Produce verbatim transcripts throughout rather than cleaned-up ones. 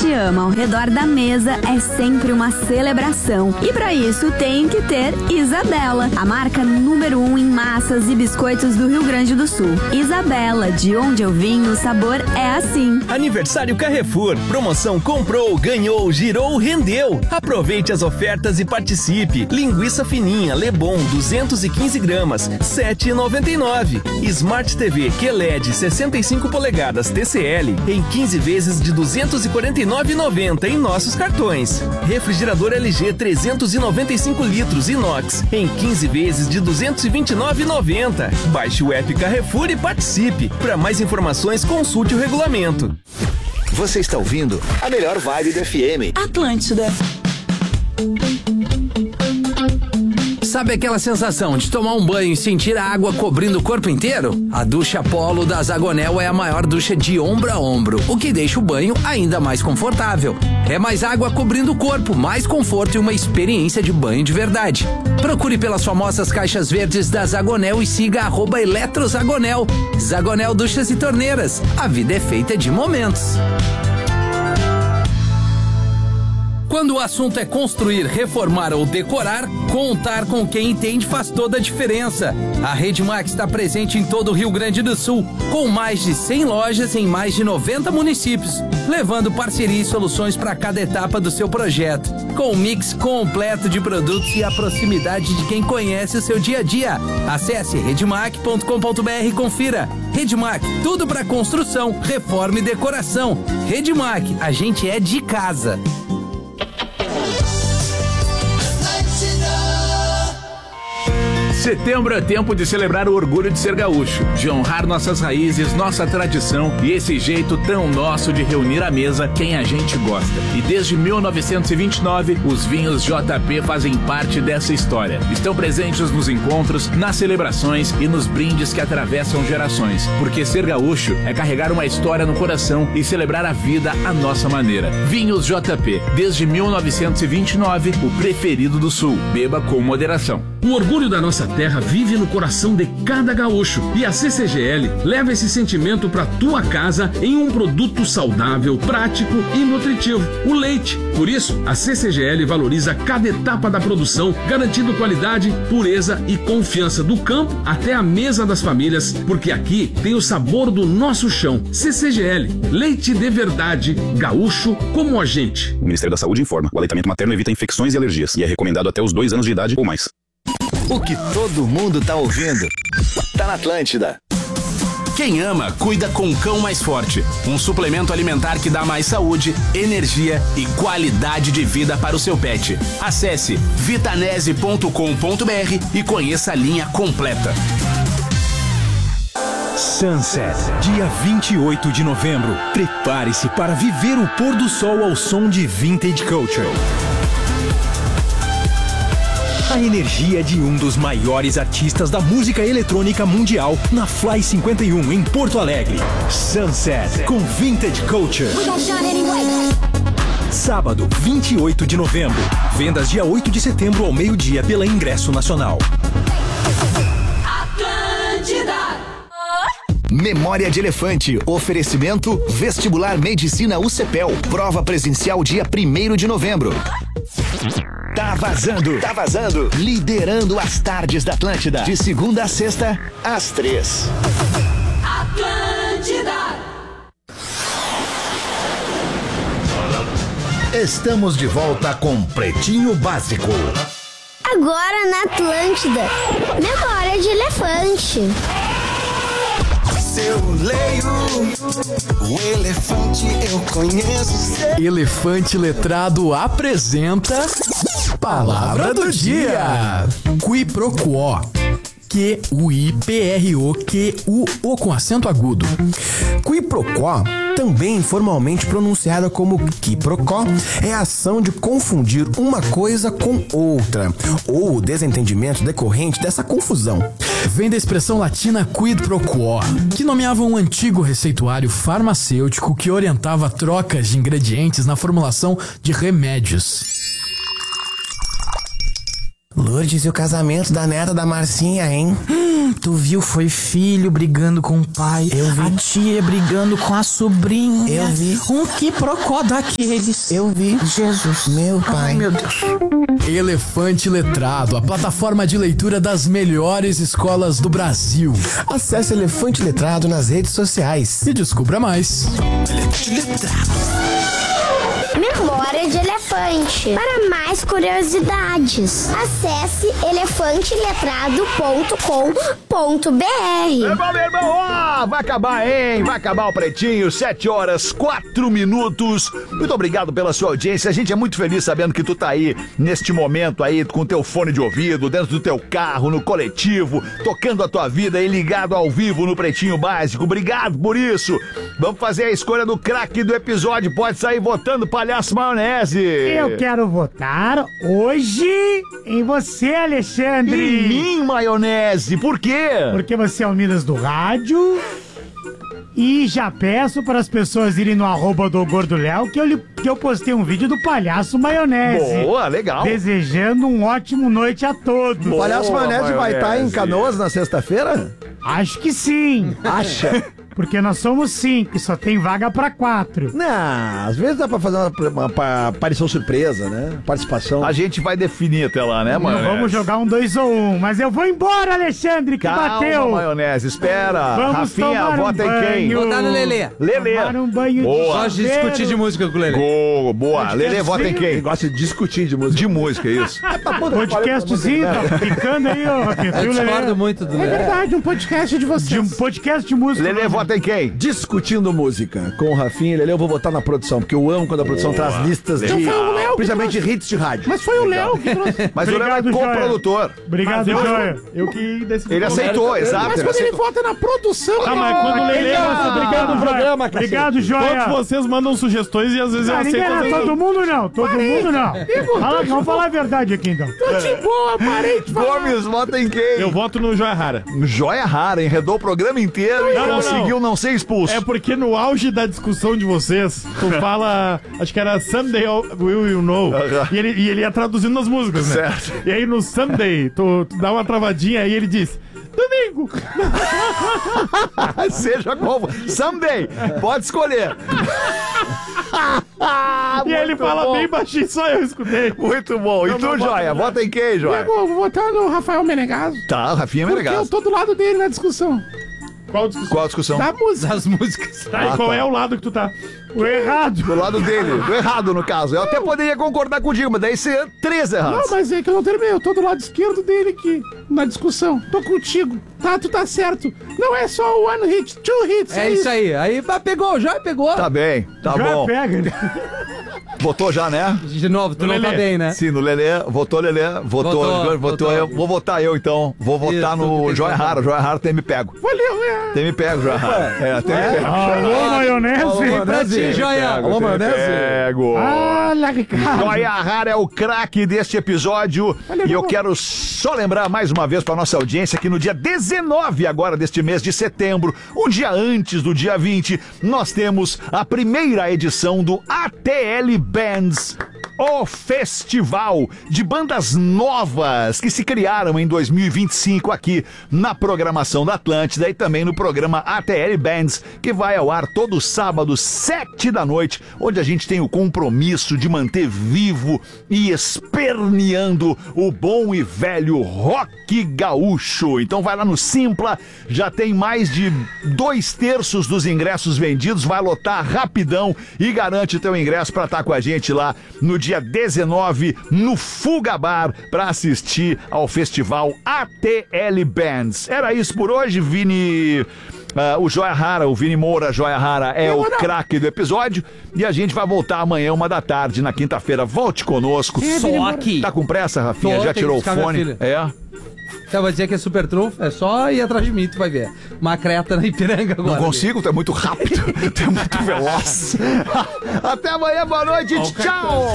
gente ama ao redor da mesa é sempre uma celebração. E para isso tem que ter Isabela, a marca número um em massas e biscoitos do Rio Grande do Sul. Isabela, de onde eu vim, o sabor é assim. Aniversário Carrefour. Promoção comprou, ganhou, girou, rendeu. Aproveite as ofertas e participe. Linguiça fininha Lebon duzentos e quinze gramas, sete reais e noventa e nove centavos. Smart T V Q L E D sessenta e cinco polegadas T C L em quinze vezes de duzentos e quarenta e nove reais e noventa centavos em nossos cartões. Refrigerador L G trezentos e noventa e cinco litros inox em quinze vezes de duzentos e vinte e nove reais e noventa centavos. Baixe o app Carrefour e participe. Para mais informações, consulte o regulamento. Você está ouvindo a melhor vibe do F M. Atlântida. Sabe aquela sensação de tomar um banho e sentir a água cobrindo o corpo inteiro? A ducha Polo da Zagonel é a maior ducha de ombro a ombro, o que deixa o banho ainda mais confortável. É mais água cobrindo o corpo, mais conforto e uma experiência de banho de verdade. Procure pelas famosas caixas verdes da Zagonel e siga arroba Eletrozagonel. Zagonel Duchas e Torneiras. A vida é feita de momentos. Quando o assunto é construir, reformar ou decorar, contar com quem entende faz toda a diferença. A Redmac está presente em todo o Rio Grande do Sul, com mais de cem lojas em mais de noventa municípios, levando parceria e soluções para cada etapa do seu projeto, com um mix completo de produtos e a proximidade de quem conhece o seu dia a dia. Acesse redmac ponto com ponto br e confira. Redmac, tudo para construção, reforma e decoração. Redmac, a gente é de casa. Setembro é tempo de celebrar o orgulho de ser gaúcho, de honrar nossas raízes, nossa tradição e esse jeito tão nosso de reunir à mesa quem a gente gosta. E desde mil novecentos e vinte e nove, os vinhos J P fazem parte dessa história. Estão presentes nos encontros, nas celebrações e nos brindes que atravessam gerações. Porque ser gaúcho é carregar uma história no coração e celebrar a vida à nossa maneira. Vinhos J P, desde mil novecentos e vinte e nove, o preferido do Sul. Beba com moderação. O orgulho da nossa terra vive no coração de cada gaúcho e a C C G L leva esse sentimento para tua casa em um produto saudável, prático e nutritivo, o leite. Por isso, a C C G L valoriza cada etapa da produção, garantindo qualidade, pureza e confiança do campo até a mesa das famílias, porque aqui tem o sabor do nosso chão. C C G L, leite de verdade, gaúcho como a gente. O Ministério da Saúde informa, o aleitamento materno evita infecções e alergias e é recomendado até os dois anos de idade ou mais. O que todo mundo tá ouvindo tá na Atlântida. Quem ama, cuida com Cão Mais Forte. Um suplemento alimentar que dá mais saúde, energia e qualidade de vida para o seu pet. Acesse vitanese ponto com ponto br e conheça a linha completa. Sunset, dia vinte e oito de novembro. Prepare-se para viver o pôr do sol ao som de Vintage Culture. A energia de um dos maiores artistas da música eletrônica mundial na Fly cinquenta e um em Porto Alegre. Sunset com Vintage Culture. Sábado, vinte e oito de novembro. Vendas dia oito de setembro ao meio-dia pela Ingresso Nacional. Atlântida. Memória de Elefante. Oferecimento Vestibular Medicina U C P E L. Prova presencial dia primeiro de novembro. Tá vazando, tá vazando. Liderando as tardes da Atlântida. De segunda a sexta, às três. Atlântida. Estamos de volta com Pretinho Básico. Agora na Atlântida. Memória de Elefante. Eu leio o elefante, eu conheço. Elefante Letrado apresenta Palavra do Dia. Qui pro quo. Q U I P R O Q U O com acento agudo. Qui pro quo, também informalmente pronunciada como quiprocó, é a ação de confundir uma coisa com outra, ou o desentendimento decorrente dessa confusão. Vem da expressão latina quid pro quo, que nomeava um antigo receituário farmacêutico que orientava trocas de ingredientes na formulação de remédios. Lourdes, e o casamento da neta da Marcinha, hein? Hum, tu viu? Foi filho brigando com o pai. Eu vi. A tia brigando com a sobrinha. Eu vi. Um quiprocó daqueles. Eu vi. Jesus. Meu pai. Ai, meu Deus. Elefante Letrado, a plataforma de leitura das melhores escolas do Brasil. Acesse Elefante Letrado nas redes sociais. E descubra mais. Elefante Letrado. Memória de Elefante. Para mais curiosidades, acesse elefante letrado ponto com ponto b r. Meu irmão, meu irmão, ó, vai acabar, hein? Vai acabar o Pretinho, sete horas, quatro minutos. Muito obrigado pela sua audiência. A gente é muito feliz sabendo que tu tá aí, neste momento aí, com teu fone de ouvido, dentro do teu carro, no coletivo, tocando a tua vida e ligado ao vivo no Pretinho Básico. Obrigado por isso. Vamos fazer a escolha do craque do episódio. Pode sair votando, Palhaço Maionese. Eu quero votar hoje em você, Alexandre. Em mim, Maionese. Por quê? Porque você é o Minas do Rádio. E já peço para as pessoas irem no arroba do Gordo Léo que eu, li, que eu postei um vídeo do Palhaço Maionese. Boa, legal. Desejando um ótimo noite a todos. O Palhaço Maionese vai estar em Canoas na sexta-feira? Acho que sim. Acha? Porque nós somos cinco e só tem vaga pra quatro. Não, às vezes dá pra fazer uma, uma, uma aparição surpresa, né? Participação. A gente vai definir até lá, né, mano? Vamos jogar um dois ou um. Mas eu vou embora, Alexandre, que Calma, bateu. Maionese, espera. Vamos Rafinha, um vota em quem? Votar no Lelê. Lelê. Tomar um banho boa. Gosto de discutir de música com o Lelê. Boa, boa. Lelê, vota em quem? Ele gosta de discutir de música. De música, isso. Podcastzinho, tá ficando aí, ó, Rafinha. Eu discordo muito do Lelê. É verdade, um podcast de vocês. De um podcast de música. Lelê, vota em quem? Discutindo música com o Rafinha e Lelê, eu vou botar na produção, porque eu amo quando a produção Boa. traz listas de, Léo principalmente hits de rádio. Mas foi o Léo que trouxe. Mas o Léo é co-produtor. Obrigado, Joia. Eu que decidi. Ele aceitou, exato. Mas ele quando ele aceitou. vota na produção... Tá, mas quando o Lelê gosta, obrigado, no programa, Joia. Obrigado, Joia. Todos vocês mandam sugestões e às vezes eu Ah, ninguém, aceito. não, todo mundo não, todo mundo não. Fala, vamos falar a verdade aqui, então. Tô de boa, parei de falar. Gomes, vota em quem? Eu voto no Joia Rara. Joia Rara, enredou o programa inteiro e Não, não, conseguiu não. não ser expulso. É porque no auge da discussão de vocês, tu fala, acho que era Someday Will You Know, Uh-huh. e, ele, e ele ia traduzindo nas músicas, né? Certo. E aí no Someday, tu, tu dá uma travadinha e ele diz, domingo. Seja como. Someday. Pode escolher. E aí ele fala bom. bem baixinho, só eu escutei. Muito bom. E Eu tu, não voto Joia? nada. Vota em quem, Joia? Eu vou votar no Rafael Menegaso. Tá, Rafinha Porque eu Menegaso. tô do lado dele na discussão. Qual discussão? Qual a discussão? Da música. Das músicas. Tá, e Ah, qual tá. é o lado que tu tá? O errado. Do lado dele. Do errado, no caso. Eu até poderia concordar contigo, mas daí seria três errados. Não, mas é que eu não terminei. Eu tô do lado esquerdo dele aqui, na discussão. Tô contigo. Tá, tu tá certo. Não é só one hit, two hits. É isso aí. Aí ah, pegou, já pegou. Tá bem, tá Já bom. pega, né? Votou já, né? De novo, tu No não tá Lelê. bem, né? Sim, no Lelê. Votou, Lelê. Votou, Votou, votou, votou. eu. Vou votar eu, então. Vou votar Isso, no tem Joia que votar. Rara. Joia Rara tem me pego. Valeu, é. Tem me pego, Joia Rara. É, tem me pego. Alô, maionese. Alô, Pra ti, Joia. Pego, Alô, tem me maionese. pego. Olha, Ricardo. Joia Rara é o craque deste episódio. Olha, E eu meu- quero só lembrar mais uma vez para nossa audiência que no dia dezenove agora deste mês de setembro, um dia antes do dia vinte, nós temos a primeira edição do A T L Bands. O festival de bandas novas que se criaram em dois mil e vinte e cinco aqui na programação da Atlântida e também no programa A T L Bands, que vai ao ar todo sábado, sete da noite, onde a gente tem o compromisso de manter vivo e esperneando o bom e velho rock gaúcho. Então vai lá no Simpla, já tem mais de dois terços dos ingressos vendidos, vai lotar rapidão e garante o teu ingresso para estar com a gente lá no dia dezenove no Fuga Bar para assistir ao festival A T L Bands. Era isso por hoje, Vini. Uh, o Joia Rara, o Vini Moura, Joia Rara, é o craque do episódio. E a gente vai voltar amanhã, uma da tarde, na quinta-feira. Volte conosco. Só aqui. Tá com pressa, Rafinha? Tô, Já tem tirou o que buscar minha fone? filha. É. Eu vou dizer que é super trunfo, é só ir atrás de mim, tu vai ver. Uma creta na Ipiranga agora. Não consigo, tu é muito rápido, tu é muito veloz. Até amanhã, boa noite, tchau!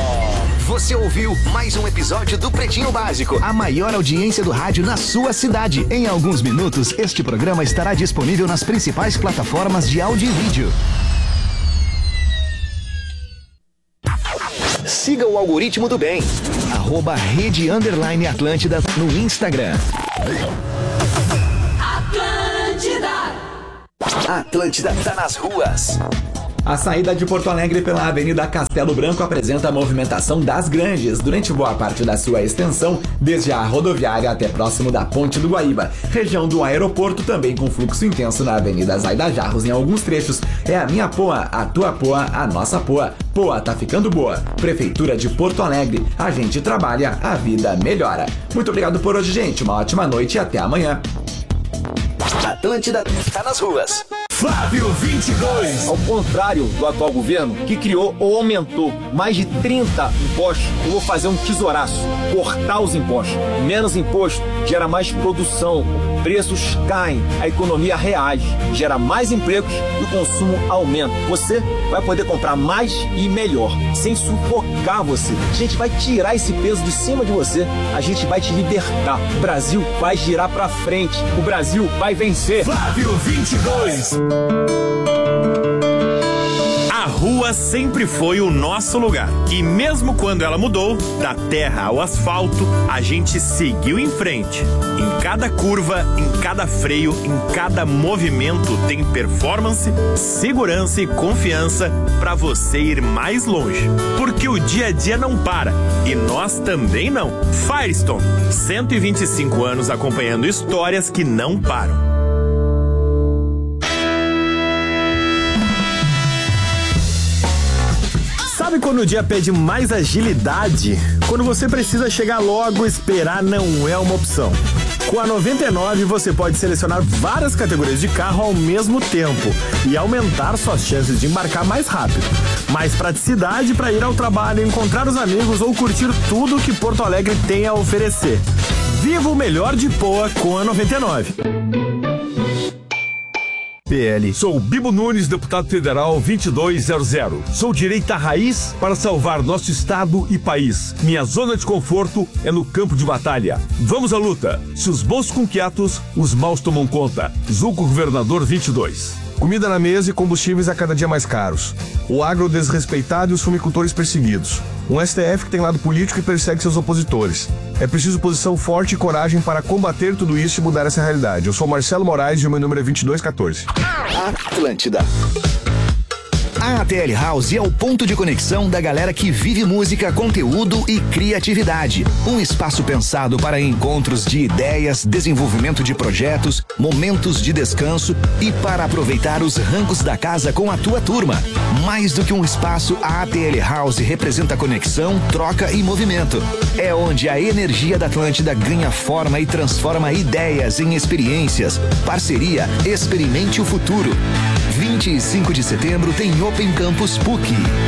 Você ouviu mais um episódio do Pretinho Básico, a maior audiência do rádio na sua cidade. Em alguns minutos, este programa estará disponível nas principais plataformas de áudio e vídeo. Siga o algoritmo do bem, arroba rede underline Atlântida no Instagram. Atlântida. Atlântida tá nas ruas. A saída de Porto Alegre pela Avenida Castelo Branco apresenta a movimentação das Grandes durante boa parte da sua extensão, desde a rodoviária até próximo da Ponte do Guaíba. Região do aeroporto também com fluxo intenso na Avenida Zaida Jarros em alguns trechos. É a minha Poa, a tua Poa, a nossa Poa. Poa tá ficando boa. Prefeitura de Porto Alegre. A gente trabalha, a vida melhora. Muito obrigado por hoje, gente. Uma ótima noite e até amanhã. Atlântida tá nas ruas. Flávio vinte e dois. Ao contrário do atual governo, que criou ou aumentou mais de trinta impostos, eu vou fazer um tesouraço, cortar os impostos. Menos imposto gera mais produção, preços caem, a economia reage, gera mais empregos e o consumo aumenta. Você vai poder comprar mais e melhor, sem sufocar você. A gente vai tirar esse peso de cima de você, a gente vai te libertar. O Brasil vai girar pra frente, o Brasil vai vencer. Flávio vinte e dois. A rua sempre foi o nosso lugar. E mesmo quando ela mudou, da terra ao asfalto, a gente seguiu em frente. Em cada curva, em cada freio, em cada movimento tem performance, segurança e confiança para você ir mais longe. Porque o dia a dia não para. E nós também não. Firestone, cento e vinte e cinco anos acompanhando histórias que não param. Sabe quando o dia pede mais agilidade? Quando você precisa chegar logo, esperar não é uma opção. Com a noventa e nove você pode selecionar várias categorias de carro ao mesmo tempo e aumentar suas chances de embarcar mais rápido. Mais praticidade para ir ao trabalho, encontrar os amigos ou curtir tudo que Porto Alegre tem a oferecer. Viva o melhor de Poa com a noventa e nove. P L. Sou Bibo Nunes, deputado federal vinte e dois zero zero. Sou direita raiz para salvar nosso estado e país. Minha zona de conforto é no campo de batalha. Vamos à luta. Se os bons ficam quietos, os maus tomam conta. Zulco Governador vinte e dois. Comida na mesa e combustíveis a cada dia mais caros. O agro desrespeitado e os fumicultores perseguidos. Um S T F que tem lado político e persegue seus opositores. É preciso posição forte e coragem para combater tudo isso e mudar essa realidade. Eu sou Marcelo Moraes e o meu número é vinte e dois quatorze. Atlântida. A ATL House é o ponto de conexão da galera que vive música, conteúdo e criatividade. Um espaço pensado para encontros de ideias, desenvolvimento de projetos, momentos de descanso e para aproveitar os rangos da casa com a tua turma. Mais do que um espaço, a ATL House representa conexão, troca e movimento. É onde a energia da Atlântida ganha forma e transforma ideias em experiências. Parceria, experimente o futuro. vinte e cinco de setembro tem Open Campus P U C.